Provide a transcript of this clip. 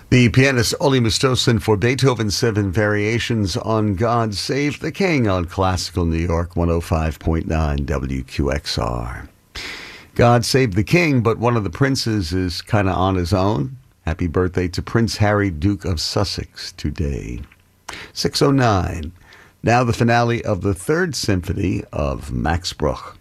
The pianist Oli Mustosin for Beethoven's Seven Variations on God Save the King on Classical New York 105.9 WQXR. God Save the King, but one of the princes is kind of on his own. Happy birthday to Prince Harry, Duke of Sussex, today. 6:09. Now the finale of the Third Symphony of Max Bruch.